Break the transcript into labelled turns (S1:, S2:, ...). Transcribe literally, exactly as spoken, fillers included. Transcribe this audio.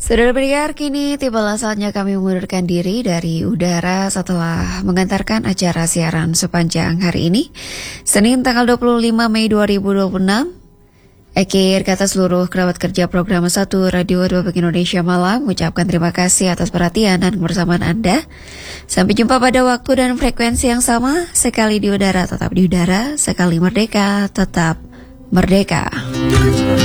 S1: Saudara pendengar, kini tibalah saatnya kami mengundurkan diri dari udara setelah mengantarkan acara siaran sepanjang hari ini, Senin tanggal dua puluh lima Mei dua ribu dua puluh enam. Akhir kata seluruh kerabat kerja program satu Radio Republik Indonesia Malang mengucapkan terima kasih atas perhatian dan kebersamaan Anda. Sampai jumpa pada waktu dan frekuensi yang sama. Sekali di udara tetap di udara, sekali merdeka tetap merdeka.